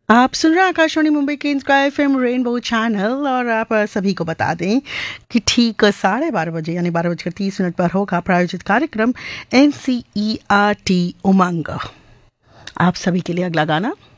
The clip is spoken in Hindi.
आप सुन रहे हैं आकाशवाणी मुंबई के इंस्का एफएम रेनबो चैनल। और आप सभी को बता दें कि ठीक 12:30 बजे यानी 12:30 पर होगा प्रायोजित कार्यक्रम NCERT उमंग। आप सभी के लिए अगला गाना